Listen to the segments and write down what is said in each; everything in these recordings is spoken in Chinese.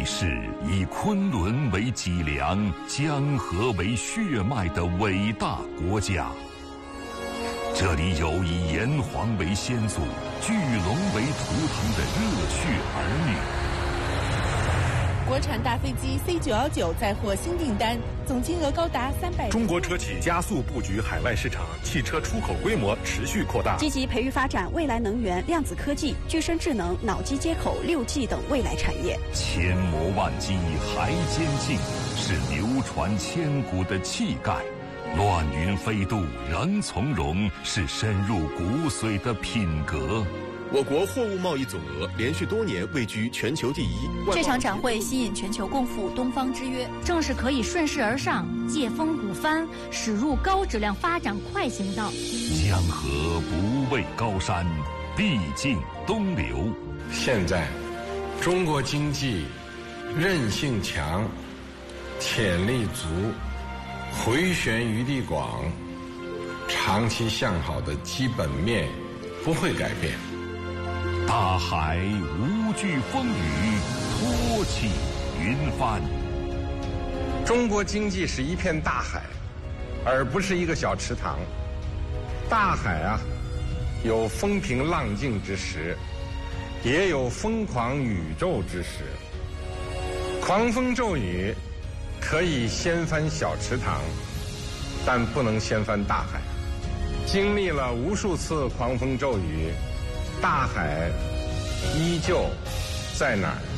是以昆仑为脊梁、江河为血脉的伟大国家。这里有以炎黄为先祖、巨龙为图腾的热血儿女。 国产大飞机 C919 再获新订单，总金额高达300。 中国车企加速布局海外市场，汽车出口规模持续扩大， 积极培育发展未来能源、量子科技、具身智能、脑机接口、6G 等未来产业。 千磨万击还坚劲，是流传千古的气概；乱云飞渡仍从容，是深入骨髓的品格。 我国货物贸易总额连续多年位居全球第一。 这场展会吸引全球共赴东方之约，正是可以顺势而上，借风鼓帆，驶入高质量发展快行道。 江河不畏高山，必尽东流。 现在，中国经济韧性强，潜力足，回旋余地广，长期向好的基本面不会改变。 大海无惧风雨，托起云帆。 中国经济是一片大海，而不是一个小池塘。大海啊，有风平浪静之时，也有疯狂宇宙之时。狂风骤雨可以掀翻小池塘，但不能掀翻大海。经历了无数次狂风骤雨，大海依旧在哪儿？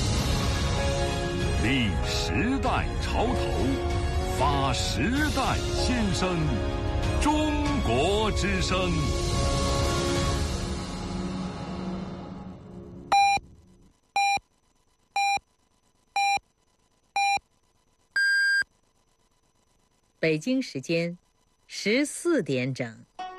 立时代潮头，发时代先声，中国之声。 北京时间14点整。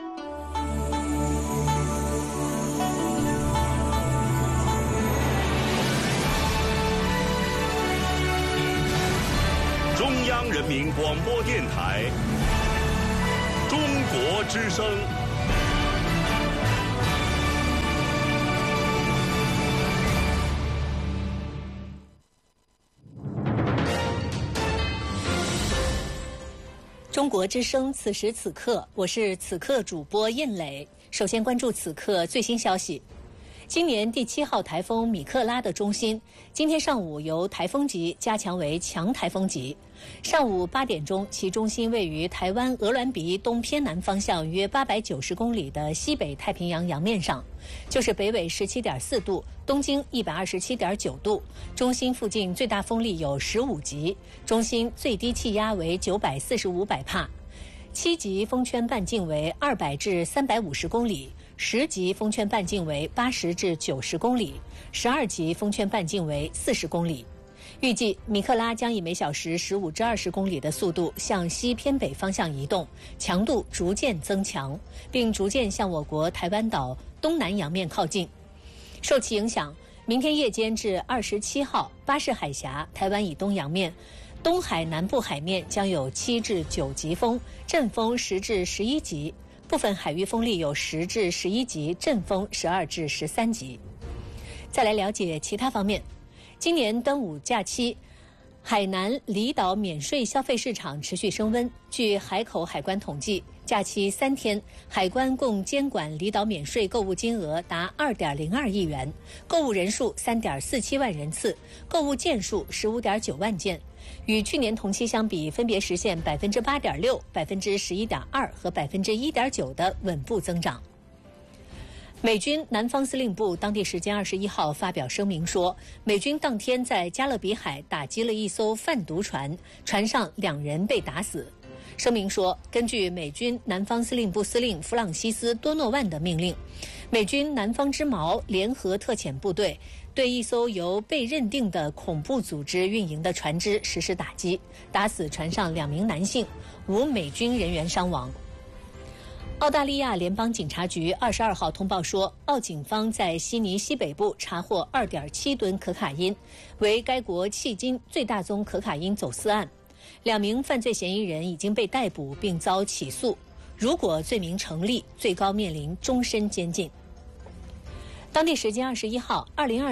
中央人民广播电台中国之声。 中国之声，此时此刻，我是此刻主播燕磊。首先关注此刻最新消息。今年第7号台风米克拉的中心，今天上午由台风级加强为强台风级。上午8点钟，其中心位于台湾鹅銮鼻东偏南方向约890公里的西北太平洋洋面上，就是北纬17.4度，东经127.9度。中心附近最大风力有15级，中心最低气压为945百帕。7级风圈半径为200至350公里，10级风圈半径为80至90公里，12级风圈半径为40公里。预计米克拉将以每小时15至20公里的速度向西偏北方向移动，强度逐渐增强，并逐渐向我国台湾岛东南洋面靠近。受其影响，明天夜间至27号，巴士海峡、台湾以东洋面、东海南部海面将有7至9级风，阵风10至11级，部分海域风力有10至11级，阵风12至13级。再来了解其他方面。今年端午假期，海南离岛免税消费市场持续升温。据海口海关统计，假期3天，海关共监管离岛免税购物金额达2.02亿元，购物人数3.47万人次，购物件数15.9万件，与去年同期相比，分别实现8.6%、11.2%和1.9%的稳步增长。美军南方司令部当地时间21号发表声明说，美军当天在加勒比海打击了一艘贩毒船，船上2人被打死。声明说，根据美军南方司令部司令弗朗西斯·多诺万的命令，美军南方之矛联合特遣部队对一艘由被认定的恐怖组织运营的船只实施打击，打死船上2名男性，无美军人员伤亡。澳大利亚联邦警察局22号通报说，澳警方在悉尼西北部查获2.7吨可卡因，为该国迄今最大宗可卡因走私案。2名犯罪嫌疑人已经被逮捕并遭起诉，如果罪名成立，最高面临终身监禁。当地时间21号，2026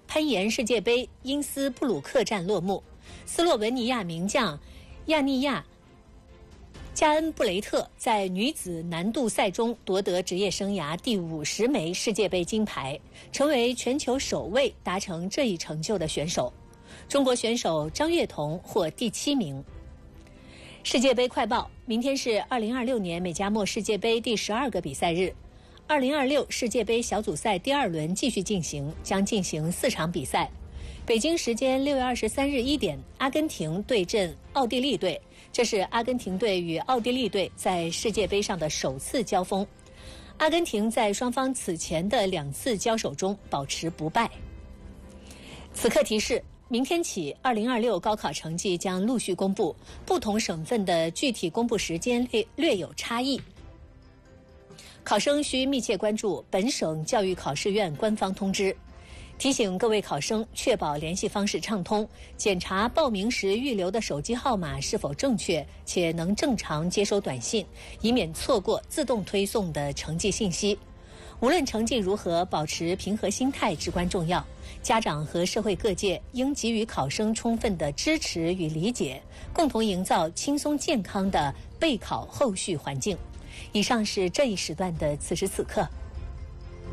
攀岩世界杯因斯布鲁克站落幕，斯洛文尼亚名将亚尼亚加恩布雷特在女子难度赛中夺得职业生涯第50枚世界杯金牌，成为全球首位达成这一成就的选手。中国选手张悦彤获第7名。世界杯快报：明天是2026年美加墨世界杯第12个比赛日，2026世界杯小组赛第2轮继续进行，将进行4场比赛。北京时间6月23日1点，阿根廷对阵奥地利队。这是阿根廷队与奥地利队在世界杯上的首次交锋。阿根廷在双方此前的2次交手中保持不败。此刻提示：明天起，2026高考成绩将陆续公布，不同省份的具体公布时间略有差异。考生需密切关注本省教育考试院官方通知。提醒各位考生确保联系方式畅通，检查报名时预留的手机号码是否正确且能正常接收短信，以免错过自动推送的成绩信息。无论成绩如何，保持平和心态至关重要。家长和社会各界应给予考生充分的支持与理解，共同营造轻松健康的备考后续环境。以上是这一时段的此时此刻。